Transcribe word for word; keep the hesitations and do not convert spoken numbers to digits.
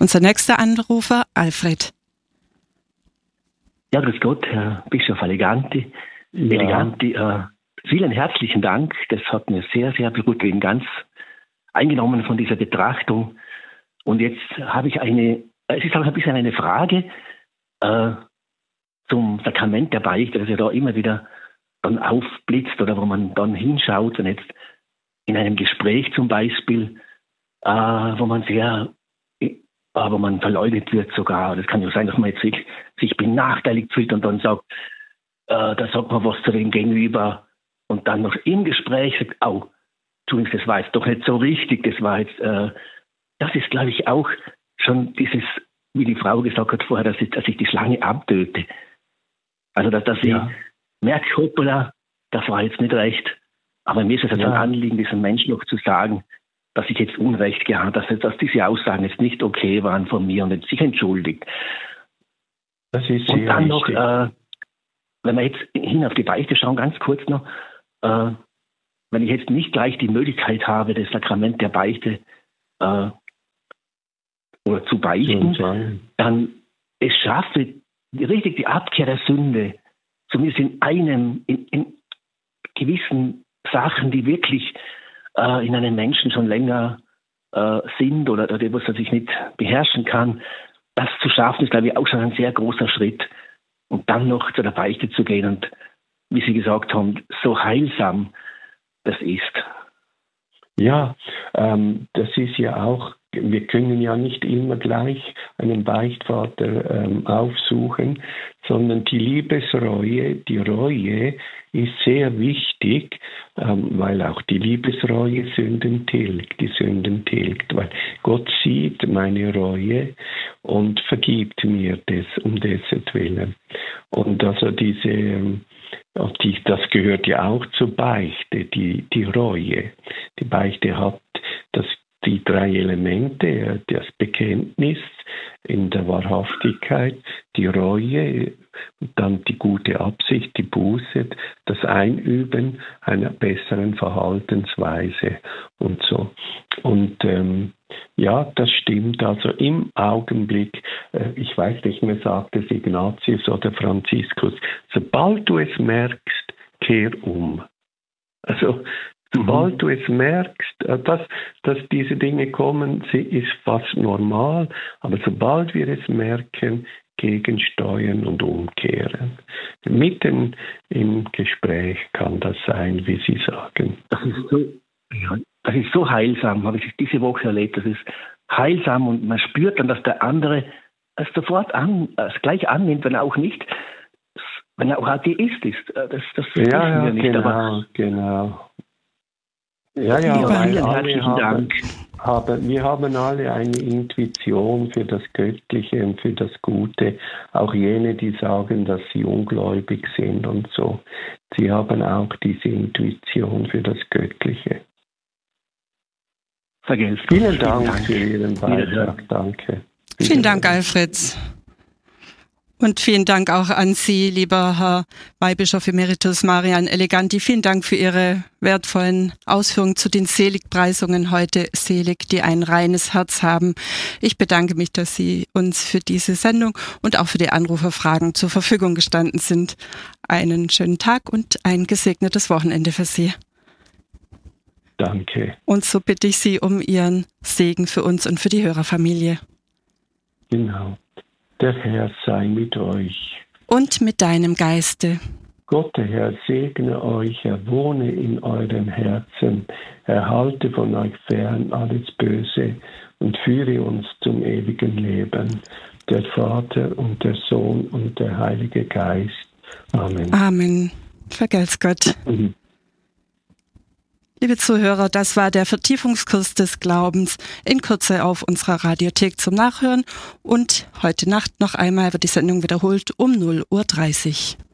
Unser nächster Anrufer, Alfred. Ja, grüß Gott, Herr Bischof Eleganti. Ja. Eleganti, äh, vielen herzlichen Dank. Das hat mir sehr, sehr gut, bin ganz eingenommen von dieser Betrachtung. Und jetzt habe ich eine, es ist auch ein bisschen eine Frage äh, zum Sakrament der Beichte, das ja da immer wieder dann aufblitzt oder wo man dann hinschaut und jetzt in einem Gespräch zum Beispiel, äh, wo man sehr, äh, wo man verleugnet wird sogar. Das kann ja sein, dass man jetzt sich, sich benachteiligt fühlt und dann sagt, äh, da sagt man was zu dem Gegenüber und dann noch im Gespräch sagt, au, Entschuldigung, das war jetzt doch nicht so richtig, das war jetzt, äh, das ist, glaube ich, auch schon dieses, wie die Frau gesagt hat vorher, dass ich, dass ich die Schlange abtöte. Also, dass, dass Ja. ich merke, hoppala, das war jetzt nicht recht. Aber mir ist es jetzt Ja. ein Anliegen, diesem Menschen noch zu sagen, dass ich jetzt Unrecht gehabt habe, dass, dass diese Aussagen jetzt nicht okay waren von mir und jetzt sich entschuldigt. Das ist Und sehr dann noch, wichtig. äh, wenn wir jetzt hin auf die Beichte schauen, ganz kurz noch, äh, wenn ich jetzt nicht gleich die Möglichkeit habe, das Sakrament der Beichte äh, oder zu beichten, Sagen. dann es schaffe richtig die Abkehr der Sünde, zumindest in einem, in, in gewissen Sachen, die wirklich äh, in einem Menschen schon länger äh, sind oder, oder was er sich nicht beherrschen kann, das zu schaffen, ist, glaube ich, auch schon ein sehr großer Schritt. Und dann noch zu der Beichte zu gehen und, wie Sie gesagt haben, so heilsam das ist. Ja, ähm, das ist ja auch, wir können ja nicht immer gleich einen Beichtvater ähm, aufsuchen, sondern die Liebesreue, die Reue ist sehr wichtig, ähm, weil auch die Liebesreue Sünden tilgt, die Sünden tilgt, weil Gott sieht meine Reue und vergibt mir das um dessen Willen. Und also diese, ähm, die, das gehört ja auch zur Beichte, die, die Reue. Die Beichte hat das die drei Elemente, das Bekenntnis in der Wahrhaftigkeit, die Reue, dann die gute Absicht, die Buße, das Einüben einer besseren Verhaltensweise und so. Und ähm, ja, das stimmt. Also im Augenblick, äh, ich weiß nicht mehr, sagt es Ignatius oder Franziskus, sobald du es merkst, kehr um. Also sobald du es merkst, dass, dass diese Dinge kommen, sie ist fast normal, aber sobald wir es merken, gegensteuern und umkehren. Mitten im Gespräch kann das sein, wie Sie sagen. Das ist so, ja, das ist so heilsam, habe ich diese Woche erlebt. Das ist heilsam und man spürt dann, dass der andere es sofort an, es gleich annimmt, wenn er auch nicht, wenn er auch Atheist ist. Das, das ja, ja, wir nicht, genau, aber genau. Ja, ja, Lieber, weil vielen alle herzlichen haben, Dank. haben, wir haben alle eine Intuition für das Göttliche und für das Gute. Auch jene, die sagen, dass sie ungläubig sind und so. Sie haben auch diese Intuition für das Göttliche. Vergesst. Vielen Dank für Ihren Beitrag. Danke. Vielen Dank, Alfred. Und vielen Dank auch an Sie, lieber Herr Weihbischof Emeritus Marian Eleganti. Vielen Dank für Ihre wertvollen Ausführungen zu den Seligpreisungen heute. Selig, die ein reines Herz haben. Ich bedanke mich, dass Sie uns für diese Sendung und auch für die Anruferfragen zur Verfügung gestanden sind. Einen schönen Tag und ein gesegnetes Wochenende für Sie. Danke. Und so bitte ich Sie um Ihren Segen für uns und für die Hörerfamilie. Genau. Der Herr sei mit euch. Und mit deinem Geiste. Gott, der Herr, segne euch, er wohne in eurem Herzen, er halte von euch fern alles Böse und führe uns zum ewigen Leben. Der Vater und der Sohn und der Heilige Geist. Amen. Amen. Vergelt's Gott. Mhm. Liebe Zuhörer, das war der Vertiefungskurs des Glaubens, in Kürze auf unserer Radiothek zum Nachhören. Und heute Nacht noch einmal wird die Sendung wiederholt um null Uhr dreißig.